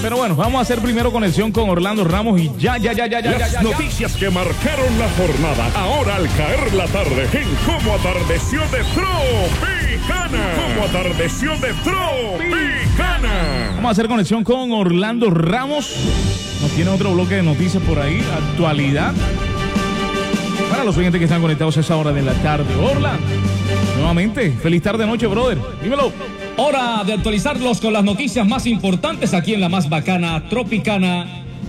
Pero bueno, vamos a hacer primero conexión con Orlando Ramos y ya. Las noticias que marcaron la jornada, ahora al caer la tarde, en Cómo Atardeció de Tropicana. Cómo Atardeció de Tropicana. Vamos a hacer conexión con Orlando Ramos. Nos tiene otro bloque de noticias por ahí, actualidad. Para los oyentes que están conectados a esa hora de la tarde. Orlando, nuevamente, feliz tarde, noche, brother. Dímelo. Hora de actualizarlos con las noticias más importantes aquí en la más bacana Tropicana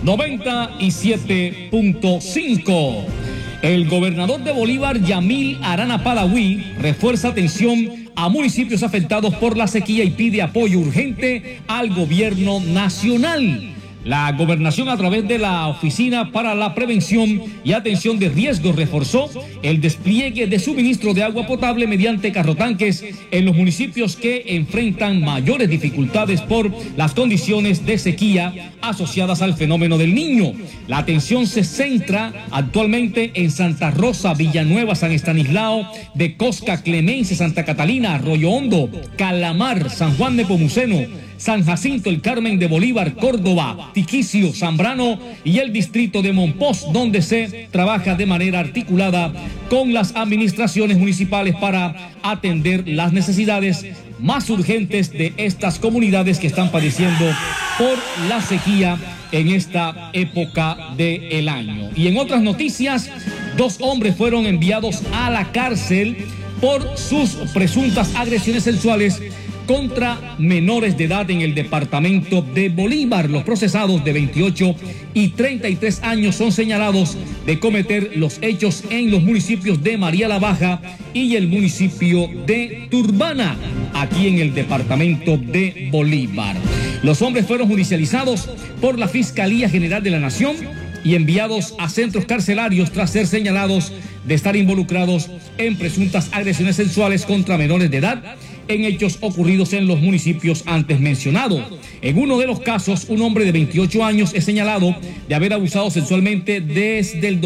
97.5. El gobernador de Bolívar, Yamil Arana Padaví, refuerza atención a municipios afectados por la sequía y pide apoyo urgente al gobierno nacional. La gobernación, a través de la Oficina para la Prevención y Atención de Riesgos, reforzó el despliegue de suministro de agua potable mediante carrotanques en los municipios que enfrentan mayores dificultades por las condiciones de sequía asociadas al fenómeno del Niño. La atención se centra actualmente en Santa Rosa, Villanueva, San Estanislao de Cosca, Clemencia, Santa Catalina, Arroyo Hondo, Calamar, San Juan de Pomuceno, San Jacinto, el Carmen de Bolívar, Córdoba, Tiquicio, Zambrano y el distrito de Monpós, donde se trabaja de manera articulada con las administraciones municipales para atender las necesidades más urgentes de estas comunidades que están padeciendo por la sequía en esta época del año. Y en otras noticias, 2 hombres fueron enviados a la cárcel por sus presuntas agresiones sexuales contra menores de edad en el departamento de Bolívar. Los procesados de 28 y 33 años son señalados de cometer los hechos en los municipios de María la Baja y el municipio de Turbana, aquí en el departamento de Bolívar. Los hombres fueron judicializados por la Fiscalía General de la Nación y enviados a centros carcelarios tras ser señalados de estar involucrados en presuntas agresiones sexuales contra menores de edad en hechos ocurridos en los municipios antes mencionados. En uno de los casos, un hombre de 28 años es señalado de haber abusado sexualmente desde el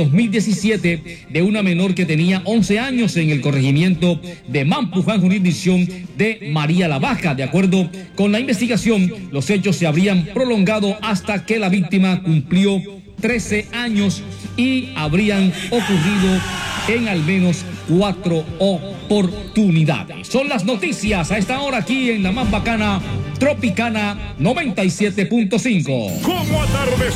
2017 de una menor que tenía 11 años en el corregimiento de Mampuján, jurisdicción de María la Baja. De acuerdo con la investigación, los hechos se habrían prolongado hasta que la víctima cumplió 13 años y habrían ocurrido en al menos 4 oportunidades. Son las noticias a esta hora aquí en la más bacana Tropicana 97.5. Cómo Atardeció